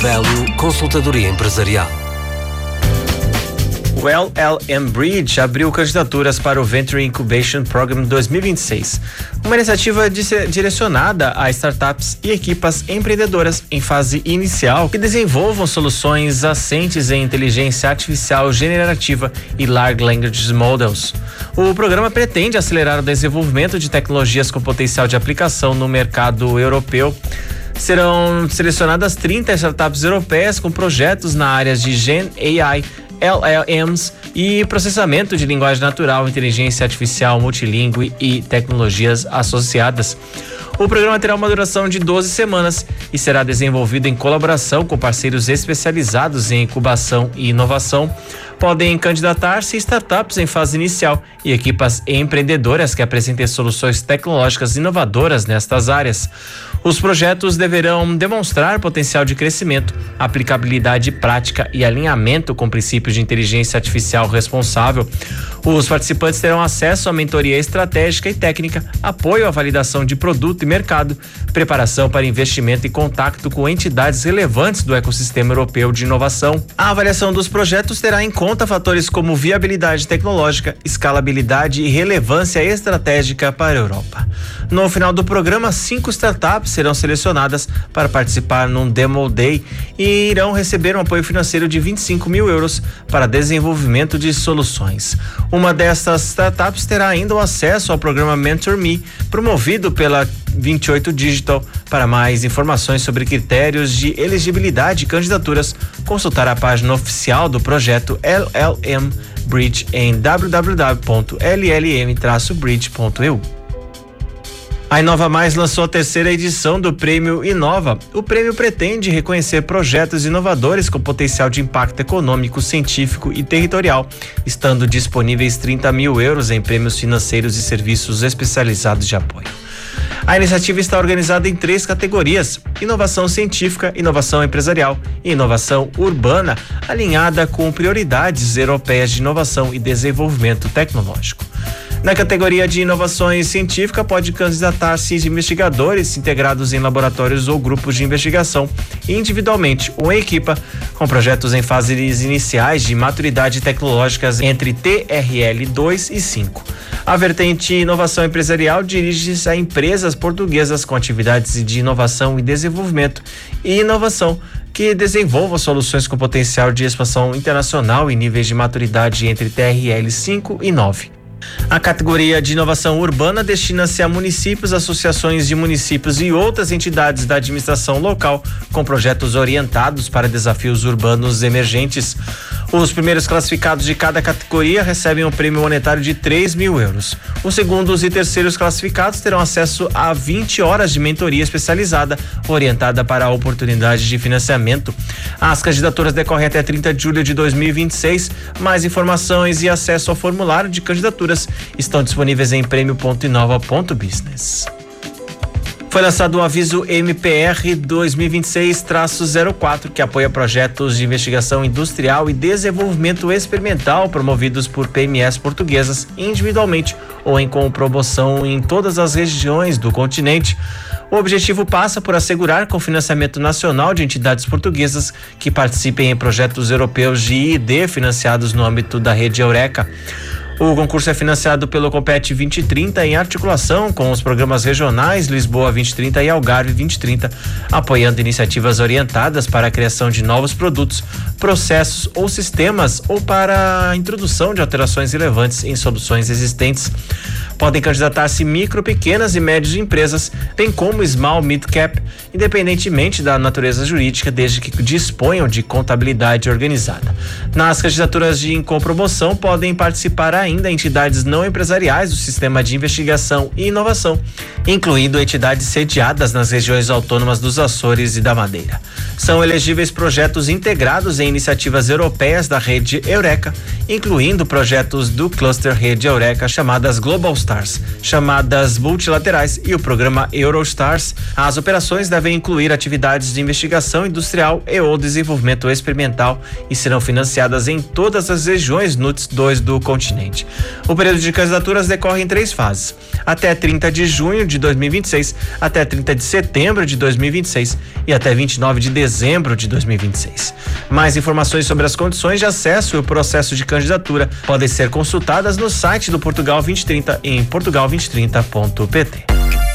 Value Consultadoria Empresarial. O LLM Bridge abriu candidaturas para o Venture Incubation Program 2026, uma iniciativa direcionada a startups e equipas empreendedoras em fase inicial que desenvolvam soluções assentes em inteligência artificial generativa e Large Language Models. O programa pretende acelerar o desenvolvimento de tecnologias com potencial de aplicação no mercado europeu. Serão selecionadas 30 startups europeias com projetos na área de Gen AI, LLMs e processamento de linguagem natural, inteligência artificial multilingüe e tecnologias associadas. O programa terá uma duração de 12 semanas e será desenvolvido em colaboração com parceiros especializados em incubação e inovação. Podem candidatar-se startups em fase inicial e equipas empreendedoras que apresentem soluções tecnológicas inovadoras nestas áreas. Os projetos deverão demonstrar potencial de crescimento, aplicabilidade prática e alinhamento com princípios de inteligência artificial responsável. Os participantes terão acesso à mentoria estratégica e técnica, apoio à validação de produto e mercado, preparação para investimento e contato com entidades relevantes do ecossistema europeu de inovação. A avaliação dos projetos terá em conta fatores como viabilidade tecnológica, escalabilidade e relevância estratégica para a Europa. No final do programa, 5 startups serão selecionadas para participar num Demo Day e irão receber um apoio financeiro de 25 mil euros para desenvolvimento de soluções. Uma dessas startups terá ainda o acesso ao programa Mentor Me, promovido pela 28 Digital. Para mais informações sobre critérios de elegibilidade e candidaturas, consultar a página oficial do projeto LLM Bridge em www.llm-bridge.eu. A Inova Mais lançou a terceira edição do Prêmio Inova. O prêmio pretende reconhecer projetos inovadores com potencial de impacto econômico, científico e territorial, estando disponíveis 30 mil euros em prêmios financeiros e serviços especializados de apoio. A iniciativa está organizada em 3 categorias: inovação científica, inovação empresarial e inovação urbana, alinhada com prioridades europeias de inovação e desenvolvimento tecnológico. Na categoria de inovações científicas, pode candidatar-se investigadores integrados em laboratórios ou grupos de investigação, individualmente ou em equipa, com projetos em fases iniciais de maturidade tecnológicas entre TRL 2 e 5. A vertente inovação empresarial dirige-se a empresas portuguesas com atividades de inovação e desenvolvimento e inovação que desenvolvam soluções com potencial de expansão internacional em níveis de maturidade entre TRL 5 e 9. A categoria de inovação urbana destina-se a municípios, associações de municípios e outras entidades da administração local com projetos orientados para desafios urbanos emergentes. Os primeiros classificados de cada categoria recebem um prêmio monetário de 3 mil euros. Os segundos e terceiros classificados terão acesso a 20 horas de mentoria especializada orientada para a oportunidade de financiamento. As candidaturas decorrem até 30 de julho de 2026. Mais informações e acesso ao formulário de candidaturas estão disponíveis em prêmio.inova.business. Foi lançado o aviso MPR 2026-04, que apoia projetos de investigação industrial e desenvolvimento experimental promovidos por PMEs portuguesas individualmente ou em promoção em todas as regiões do continente. O objetivo passa por assegurar com financiamento nacional de entidades portuguesas que participem em projetos europeus de I&D financiados no âmbito da rede Eureka. O concurso é financiado pelo Compete 2030 em articulação com os programas regionais Lisboa 2030 e Algarve 2030, apoiando iniciativas orientadas para a criação de novos produtos, processos ou sistemas ou para a introdução de alterações relevantes em soluções existentes. Podem candidatar-se micro, pequenas e médias empresas, bem como small mid cap, independentemente da natureza jurídica, desde que disponham de contabilidade organizada. Nas candidaturas de incopromoção podem participar ainda entidades não empresariais do sistema de investigação e inovação, incluindo entidades sediadas nas regiões autônomas dos Açores e da Madeira. São elegíveis projetos integrados em iniciativas europeias da rede Eureka, incluindo projetos do cluster Rede Eureka chamadas Global Stars, chamadas multilaterais e o programa Eurostars. As operações devem incluir atividades de investigação industrial e ou desenvolvimento experimental e serão financiadas em todas as regiões NUTS 2 do continente. O período de candidaturas decorre em 3 fases. Até 30 de junho de 2026 até 30 de setembro de 2026 e até 29 de dezembro de 2026. Mais informações sobre as condições de acesso e o processo de candidatura podem ser consultadas no site do Portugal 2030 em portugal2030.pt.